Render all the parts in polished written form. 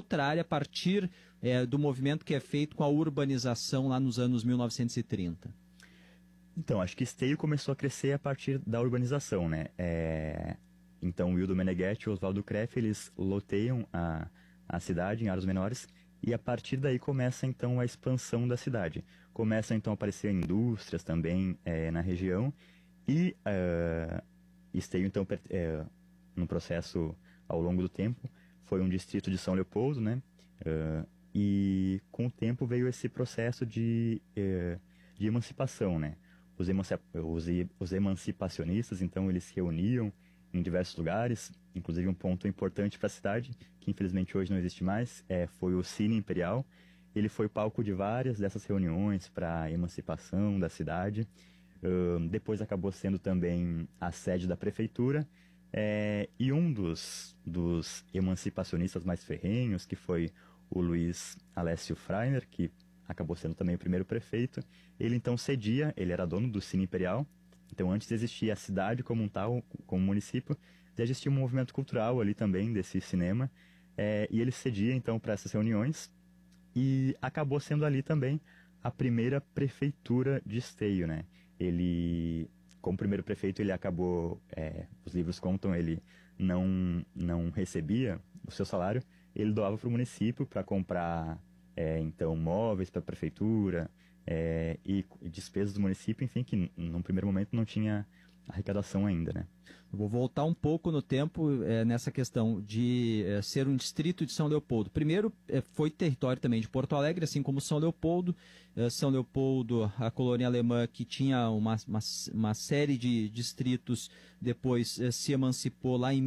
outra área a partir do movimento que é feito com a urbanização lá nos anos 1930? Então, acho que Esteio começou a crescer a partir da urbanização, né? Então, o Wildo Meneghetti e o Oswaldo Kreff, eles loteiam a cidade em áreas menores, e a partir daí começa, então, a expansão da cidade. Começam, então, a aparecer indústrias também na região, e Esteio, então, no processo ao longo do tempo, foi um distrito de São Leopoldo, né? E com o tempo veio esse processo de emancipação, né? Os emancipacionistas, então, eles se reuniam em diversos lugares, inclusive um ponto importante para a cidade, que infelizmente hoje não existe mais, foi o Cine Imperial. Ele foi palco de várias dessas reuniões para a emancipação da cidade. Depois acabou sendo também a sede da prefeitura, e um dos emancipacionistas mais ferrenhos, que foi o Luiz Alessio Freiner, que acabou sendo também o primeiro prefeito, ele então cedia, ele era dono do Cine Imperial. Então antes existia a cidade como um tal, como município, já existia um movimento cultural ali também desse cinema, e ele cedia então para essas reuniões, e acabou sendo ali também a primeira prefeitura de Esteio, né? Ele, como primeiro prefeito, ele acabou, os livros contam, ele não recebia o seu salário, ele doava para o município para comprar então móveis para a prefeitura e despesas do município, enfim, que num primeiro momento não tinha arrecadação ainda, né? Eu vou voltar um pouco no tempo nessa questão de ser um distrito de São Leopoldo. Primeiro, foi território também de Porto Alegre, assim como São Leopoldo. São Leopoldo, a colônia alemã que tinha uma série de distritos, depois se emancipou lá em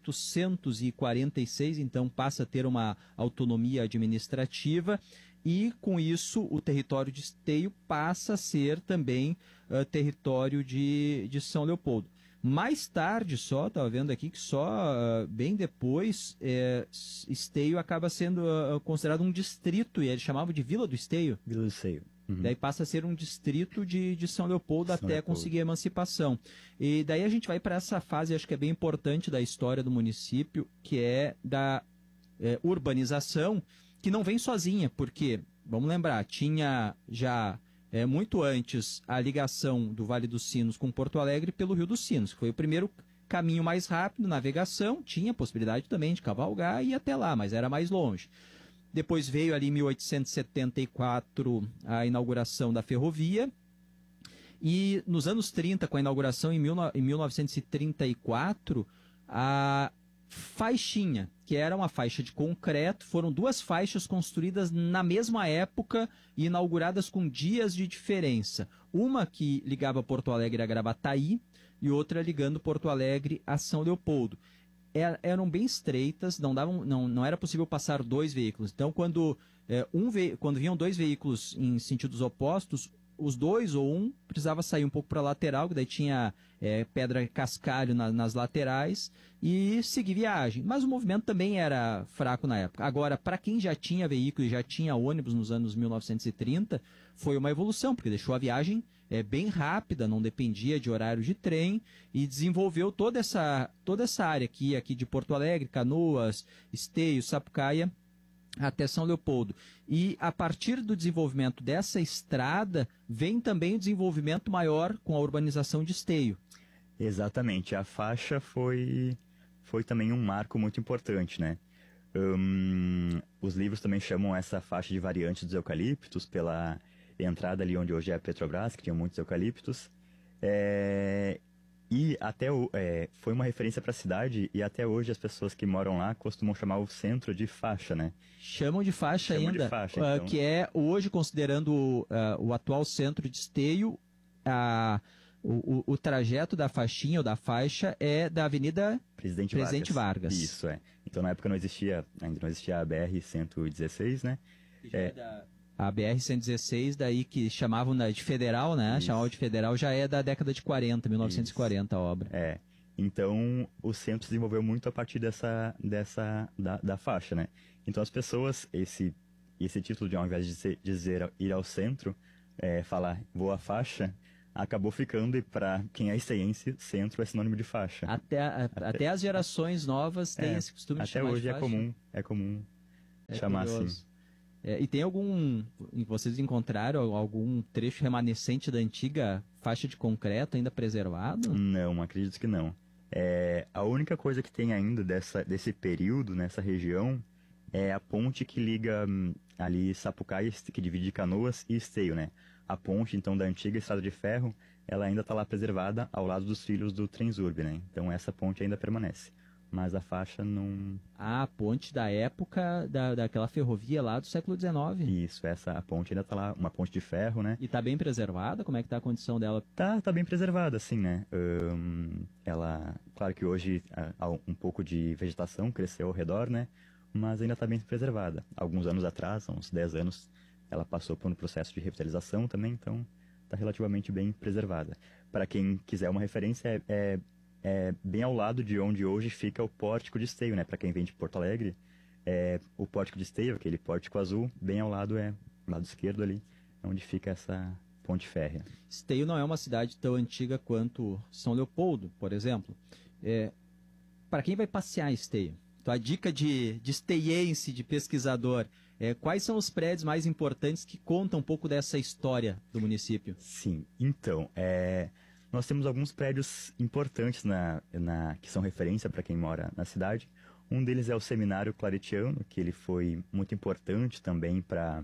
1846, então passa a ter uma autonomia administrativa. E, com isso, o território de Esteio passa a ser também território de São Leopoldo. Mais tarde estava vendo aqui que bem depois, Esteio acaba sendo considerado um distrito, e eles chamavam de Vila do Esteio. Vila do Esteio. Uhum. Daí passa a ser um distrito de São Leopoldo até conseguir a emancipação. E daí a gente vai para essa fase, acho que é bem importante da história do município, que é da urbanização, que não vem sozinha, porque, vamos lembrar, tinha já muito antes a ligação do Vale dos Sinos com Porto Alegre pelo Rio dos Sinos, que foi o primeiro caminho mais rápido, navegação, tinha possibilidade também de cavalgar e ir até lá, mas era mais longe. Depois veio ali em 1874 a inauguração da ferrovia, e nos anos 30, com a inauguração em 1934, a faixinha, que era uma faixa de concreto, foram duas faixas construídas na mesma época e inauguradas com dias de diferença. Uma que ligava Porto Alegre a Gravataí e outra ligando Porto Alegre a São Leopoldo. Eram bem estreitas, não era possível passar dois veículos. Então, quando vinham dois veículos em sentidos opostos, os dois ou um precisava sair um pouco para a lateral, que daí tinha pedra cascalho nas laterais, e seguir viagem. Mas o movimento também era fraco na época. Agora, para quem já tinha veículo e já tinha ônibus nos anos 1930, foi uma evolução, porque deixou a viagem bem rápida, não dependia de horário de trem, e desenvolveu toda essa área aqui de Porto Alegre, Canoas, Esteio, Sapucaia, até São Leopoldo. E a partir do desenvolvimento dessa estrada, vem também o desenvolvimento maior com a urbanização de Esteio. Exatamente. A faixa foi também um marco muito importante, né? Os livros também chamam essa faixa de variante dos eucaliptos, pela entrada ali onde hoje é a Petrobras, que tinha muitos eucaliptos. E foi uma referência para a cidade, e até hoje as pessoas que moram lá costumam chamar o centro de faixa, né? Chamam de faixa ainda, de faixa, então. Que é hoje, considerando o atual centro de Esteio, o trajeto da faixinha ou da faixa é da Avenida Presidente Vargas. Isso, Então na época ainda não existia a BR-116, né? A BR-116, daí que chamavam de Federal, né? Isso. Chamavam de Federal, já é da década de 40, 1940 a obra. Então o centro se desenvolveu muito a partir da faixa, né? Então as pessoas, esse título de, ao invés de dizer ir ao centro, falar vou à faixa, acabou ficando, e para quem é esteiense, centro é sinônimo de faixa. Até as gerações novas têm esse costume de chamar de faixa. Até hoje é comum chamar assim. Curioso. E tem vocês encontraram algum trecho remanescente da antiga faixa de concreto ainda preservado? Não, acredito que não. A única coisa que tem ainda desse período, nessa região, é a ponte que liga ali Sapucaí, que divide Canoas e Esteio, né? A ponte, então, da antiga estrada de ferro, ela ainda está lá preservada ao lado dos trilhos do Transurb, né? Então essa ponte ainda permanece. Mas a faixa não... Ah, a ponte da época daquela ferrovia lá do século XIX. Isso, a ponte ainda está lá, uma ponte de ferro, né? E está bem preservada? Como é que está a condição dela? Tá bem preservada, assim, né? Ela, claro que hoje há um pouco de vegetação cresceu ao redor, né? Mas ainda está bem preservada. Alguns anos atrás, uns 10 anos, ela passou por um processo de revitalização também, então está relativamente bem preservada. Para quem quiser uma referência, é bem ao lado de onde hoje fica o Pórtico de Esteio, né? Para quem vem de Porto Alegre, o Pórtico de Esteio, aquele pórtico azul, bem ao lado lado esquerdo ali, onde fica essa ponte férrea. Esteio não é uma cidade tão antiga quanto São Leopoldo, por exemplo. Para quem vai passear em Esteio, então a dica de esteiense, de pesquisador, quais são os prédios mais importantes que contam um pouco dessa história do município? Sim, então, nós temos alguns prédios importantes que são referência para quem mora na cidade. Um deles é o Seminário Claretiano, que ele foi muito importante também para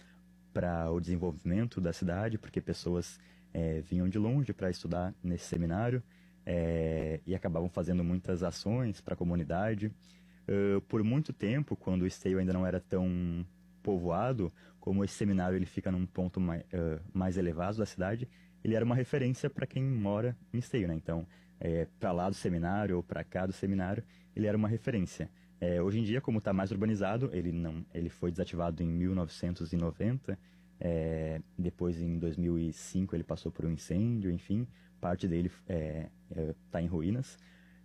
o desenvolvimento da cidade, porque pessoas vinham de longe para estudar nesse seminário e acabavam fazendo muitas ações para a comunidade. Por muito tempo, quando o Esteio ainda não era tão povoado, como esse seminário ele fica num ponto mais elevado da cidade, ele era uma referência para quem mora em Esteio, né? Então, para lá do seminário ou para cá do seminário, ele era uma referência. Hoje em dia, como está mais urbanizado, ele foi desativado em 1990, depois em 2005 ele passou por um incêndio, enfim, parte dele está em ruínas.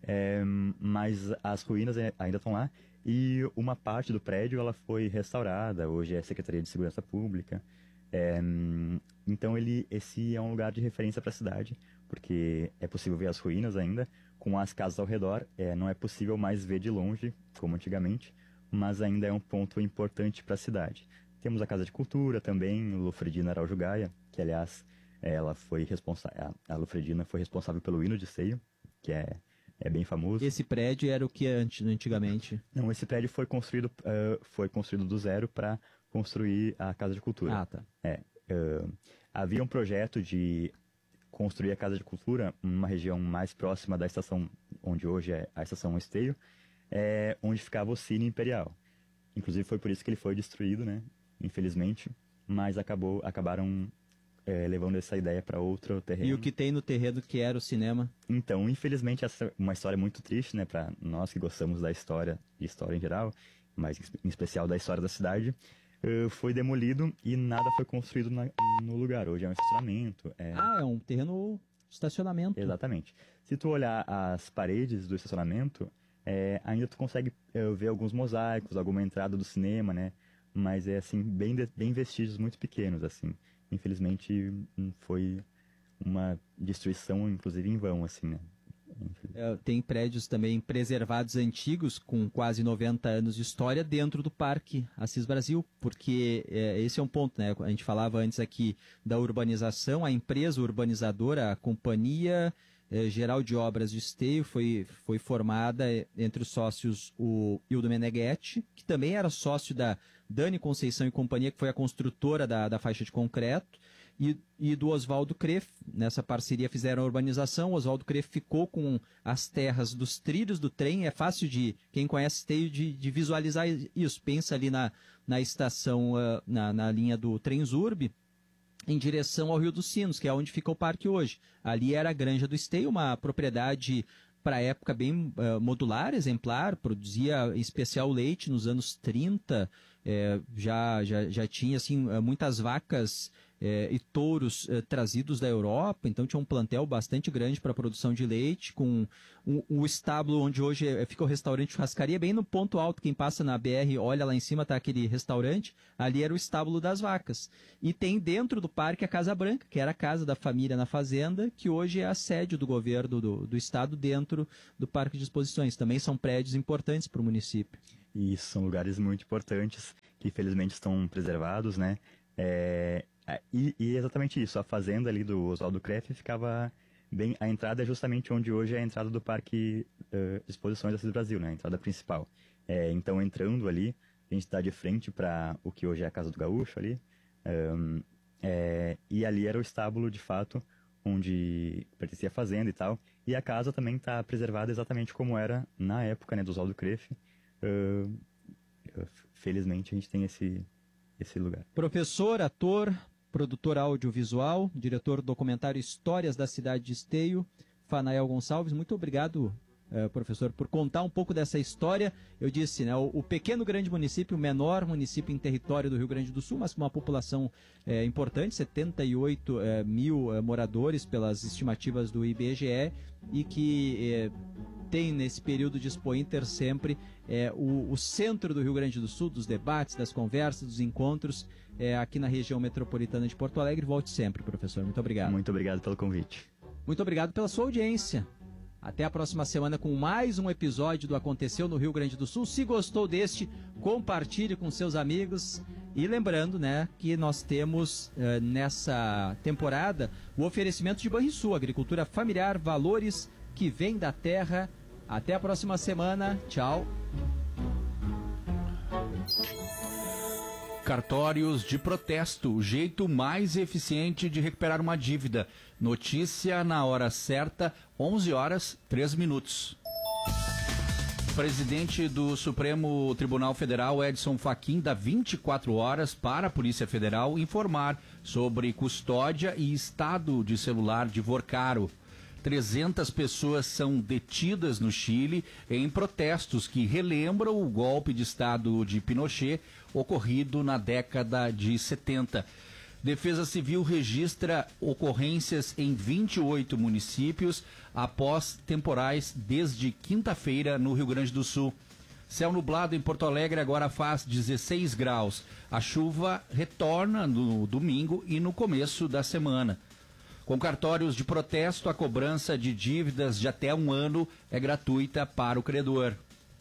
Mas as ruínas ainda estão lá e uma parte do prédio ela foi restaurada, hoje é Secretaria de Segurança Pública. Então esse é um lugar de referência para a cidade, porque é possível ver as ruínas ainda, com as casas ao redor, não é possível mais ver de longe, como antigamente, mas ainda é um ponto importante para a cidade. Temos a Casa de Cultura também, Lufredina Araújo Gaia, que aliás, a Lufredina foi responsável pelo hino de Esteio, que é bem famoso. Esse prédio era o que antigamente? Não, esse prédio foi construído do zero para construir a Casa de Cultura. Ah, tá. Havia um projeto de construir a Casa de Cultura numa região mais próxima da estação, onde hoje é a estação Esteio, onde ficava o Cine Imperial. Inclusive foi por isso que ele foi destruído, né? Infelizmente, mas acabaram levando essa ideia para outro terreno. E o que tem no terreno que era o cinema? Então, infelizmente, essa é uma história muito triste, né, para nós que gostamos da história, de história em geral, mas em especial da história da cidade. Foi demolido e nada foi construído no lugar. Hoje é um estacionamento. É um terreno de estacionamento. Exatamente. Se tu olhar as paredes do estacionamento, ainda tu consegue ver alguns mosaicos, alguma entrada do cinema, né? Mas é assim, bem vestígios muito pequenos, assim. Infelizmente, foi uma destruição, inclusive, em vão, assim, né? Tem prédios também preservados antigos, com quase 90 anos de história, dentro do Parque Assis Brasil, porque esse é um ponto, né? A gente falava antes aqui da urbanização, a empresa urbanizadora, a Companhia Geral de Obras de Esteio, foi formada entre os sócios o Hildo Meneghetti, que também era sócio da Dani Conceição e Companhia, que foi a construtora da faixa de concreto, e do Oswaldo Kreff. Nessa parceria fizeram a urbanização. O Oswaldo Kreff ficou com as terras dos trilhos do trem. É fácil quem conhece Esteio, de visualizar isso. Pensa ali na estação, na linha do Transurb, em direção ao Rio dos Sinos, que é onde fica o parque hoje. Ali era a Granja do Esteio, uma propriedade para a época bem modular, exemplar, produzia em especial leite nos anos 30, já tinha assim, muitas vacas e touros trazidos da Europa, então tinha um plantel bastante grande para a produção de leite, com o estábulo onde hoje fica o restaurante churrascaria, bem no ponto alto, quem passa na BR, olha lá em cima, está aquele restaurante, ali era o estábulo das vacas. E tem dentro do parque a Casa Branca, que era a casa da família na fazenda, que hoje é a sede do governo do estado dentro do parque de exposições. Também são prédios importantes para o município. E são lugares muito importantes que felizmente estão preservados, né? E exatamente isso, a fazenda ali do Oswaldo Kreff ficava bem... A entrada é justamente onde hoje é a entrada do Parque de Exposições da Cidade do Brasil, né? A entrada principal. Então, entrando ali, a gente está de frente para o que hoje é a Casa do Gaúcho ali. E ali era o estábulo, de fato, onde pertencia a fazenda e tal. E a casa também está preservada exatamente como era na época, né, do Oswaldo Kreff. Felizmente a gente tem esse lugar. Professor, ator, produtor audiovisual, diretor do documentário Histórias da Cidade de Esteio, Fanael Gonçalves, muito obrigado, professor, por contar um pouco dessa história. Eu disse, né, o pequeno grande município, o menor município em território do Rio Grande do Sul, mas com uma população importante, 78 mil moradores pelas estimativas do IBGE, e que tem nesse período de Expo Inter sempre o centro do Rio Grande do Sul, dos debates, das conversas, dos encontros, aqui na região metropolitana de Porto Alegre. Volte sempre, professor. Muito obrigado. Muito obrigado pelo convite. Muito obrigado pela sua audiência. Até a próxima semana com mais um episódio do Aconteceu no Rio Grande do Sul. Se gostou deste, compartilhe com seus amigos. E lembrando, né, que nós temos nessa temporada o oferecimento de Banrisul, agricultura familiar, valores que vêm da terra. Até a próxima semana. Tchau. Cartórios de protesto, o jeito mais eficiente de recuperar uma dívida. Notícia na hora certa, 11h03. Presidente do Supremo Tribunal Federal, Edson Fachin, dá 24 horas para a Polícia Federal informar sobre custódia e estado de celular de Vorcaro. 300 pessoas são detidas no Chile em protestos que relembram o golpe de Estado de Pinochet ocorrido na década de 70. Defesa Civil registra ocorrências em 28 municípios após temporais desde quinta-feira no Rio Grande do Sul. Céu nublado em Porto Alegre agora faz 16 graus. A chuva retorna no domingo e no começo da semana. Com cartórios de protesto, a cobrança de dívidas de até 1 ano é gratuita para o credor.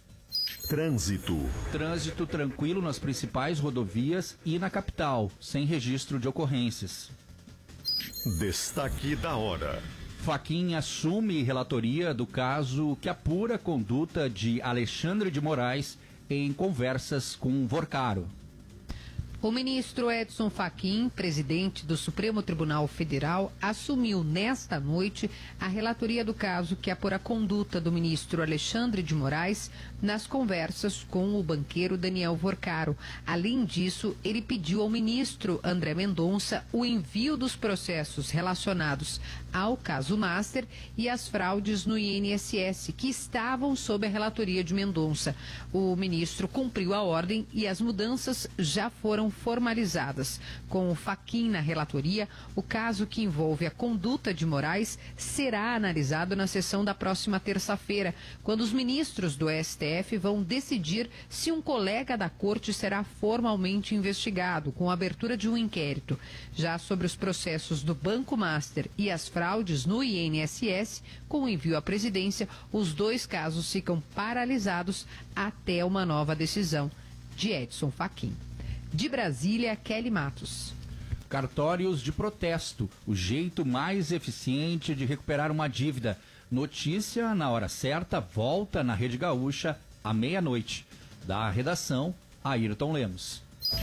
Trânsito tranquilo nas principais rodovias e na capital, sem registro de ocorrências. Destaque da hora. Fachin assume relatoria do caso que apura a conduta de Alexandre de Moraes em conversas com Vorcaro. O ministro Edson Fachin, presidente do Supremo Tribunal Federal, assumiu nesta noite a relatoria do caso que apura a conduta do ministro Alexandre de Moraes nas conversas com o banqueiro Daniel Vorcaro. Além disso, ele pediu ao ministro André Mendonça o envio dos processos relacionados ao caso Master e às fraudes no INSS, que estavam sob a relatoria de Mendonça. O ministro cumpriu a ordem e as mudanças já foram formalizadas. Com o Fachin na relatoria, o caso que envolve a conduta de Moraes será analisado na sessão da próxima terça-feira, quando os ministros do STF vão decidir se um colega da corte será formalmente investigado, com a abertura de um inquérito. Já sobre os processos do Banco Master e as fraudes no INSS, com o envio à presidência, os dois casos ficam paralisados até uma nova decisão. De Edson Fachin. De Brasília, Kelly Matos. Cartórios de protesto, o jeito mais eficiente de recuperar uma dívida. Notícia na hora certa, volta na Rede Gaúcha à meia-noite. Da redação, Ayrton Lemos.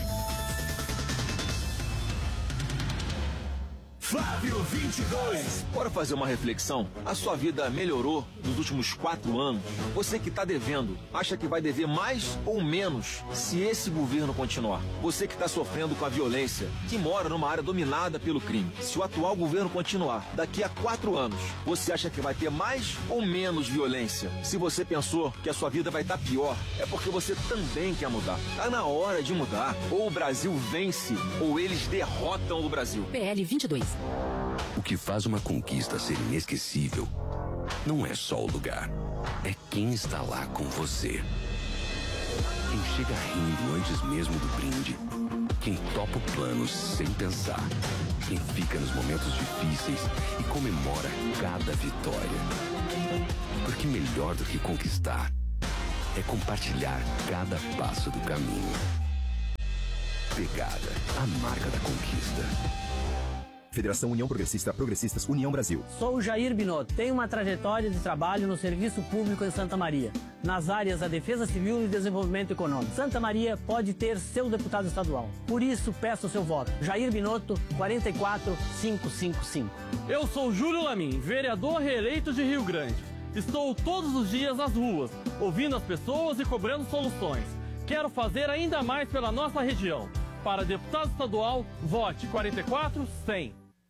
Flávio 22. Bora fazer uma reflexão? A sua vida melhorou nos últimos 4 anos? Você que está devendo, acha que vai dever mais ou menos se esse governo continuar? Você que está sofrendo com a violência, que mora numa área dominada pelo crime, se o atual governo continuar, daqui a 4 anos, você acha que vai ter mais ou menos violência? Se você pensou que a sua vida vai estar pior, é porque você também quer mudar. Tá na hora de mudar. Ou o Brasil vence, ou eles derrotam o Brasil. PL 22. O que faz uma conquista ser inesquecível não é só o lugar, é quem está lá com você. Quem chega rindo antes mesmo do brinde. Quem topa o plano sem pensar. Quem fica nos momentos difíceis e comemora cada vitória. Porque melhor do que conquistar é compartilhar cada passo do caminho. Pegada, a marca da conquista. Federação União Progressista, Progressistas União Brasil. Sou o Jair Binotto. Tenho uma trajetória de trabalho no serviço público em Santa Maria, nas áreas da Defesa Civil e Desenvolvimento Econômico. Santa Maria pode ter seu deputado estadual. Por isso, peço o seu voto. Jair Binotto, 44555. Eu sou Júlio Lamin, vereador reeleito de Rio Grande. Estou todos os dias nas ruas, ouvindo as pessoas e cobrando soluções. Quero fazer ainda mais pela nossa região. Para deputado estadual, vote 44100.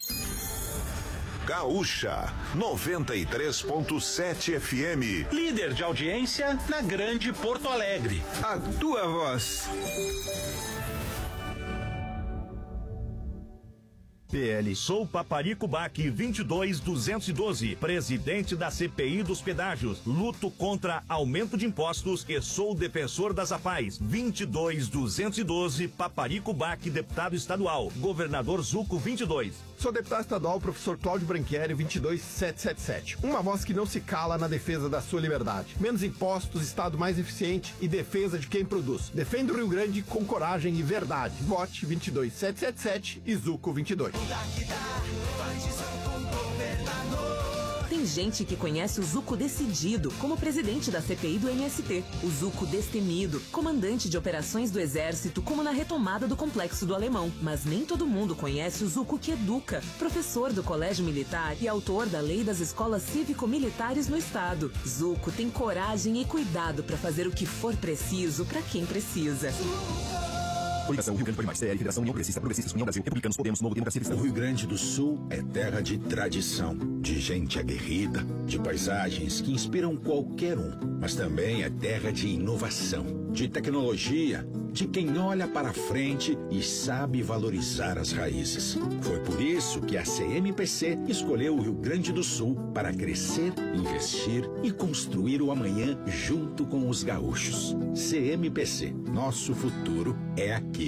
Gaúcha 93.7 FM. Líder de audiência na Grande Porto Alegre. A tua voz. PL. Sou Paparico Baque 22212, presidente da CPI dos pedágios. Luto contra aumento de impostos e sou defensor das APAES. 22212, Paparico Baque, deputado estadual. Governador Zuco 22. Sou deputado estadual, professor Cláudio Branchieri, 22777. Uma voz que não se cala na defesa da sua liberdade. Menos impostos, Estado mais eficiente e defesa de quem produz. Defenda o Rio Grande com coragem e verdade. Vote 22777 e Zuco 22. Tem gente que conhece o Zuco decidido como presidente da CPI do MST, o Zuco destemido, comandante de operações do Exército, como na retomada do Complexo do Alemão. Mas nem todo mundo conhece o Zuco que educa, professor do Colégio Militar e autor da Lei das Escolas Cívico-Militares no Estado. Zuco tem coragem e cuidado para fazer o que for preciso para quem precisa. Coligação Rio Grande Pode Mais, CL, Federação União Progressista, Progressistas União Brasil, Republicanos, Podemos, Novo Democracia Cristã. O Rio Grande do Sul é terra de tradição, de gente aguerrida, de paisagens que inspiram qualquer um, mas também é terra de inovação, de tecnologia, de quem olha para frente e sabe valorizar as raízes. Foi por isso que a CMPC escolheu o Rio Grande do Sul para crescer, investir e construir o amanhã junto com os gaúchos. CMPC, nosso futuro é aqui.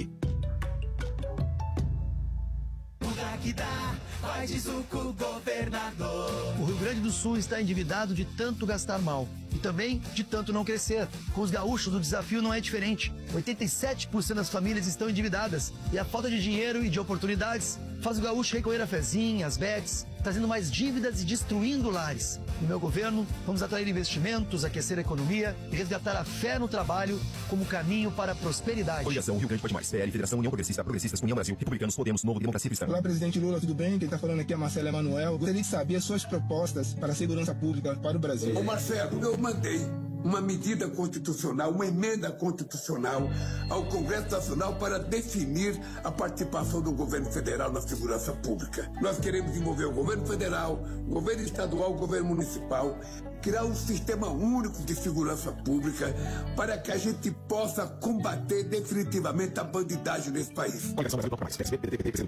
O Rio Grande do Sul está endividado de tanto gastar mal e também de tanto não crescer. Com os gaúchos, o desafio não é diferente. 87% das famílias estão endividadas e a falta de dinheiro e de oportunidades faz o gaúcho recorrer a fezinha, as bets, trazendo mais dívidas e destruindo lares. No meu governo, vamos atrair investimentos, aquecer a economia e resgatar a fé no trabalho como caminho para a prosperidade. Coligação Rio Grande Pode Mais, PL, Federação União Progressista, Progressistas União Brasil, Republicanos, Podemos, Novo Democracia Cristã. Olá, presidente Lula, tudo bem? Quem está falando aqui é Marcelo Emanuel. Gostaria de saber as suas propostas para a segurança pública para o Brasil. Ô Marcelo, eu mandei uma medida constitucional, uma emenda constitucional ao Congresso Nacional para definir a participação do governo federal na segurança pública. Nós queremos envolver o governo federal, o governo estadual, o governo municipal, criar um sistema único de segurança pública para que a gente possa combater definitivamente a bandidagem nesse país.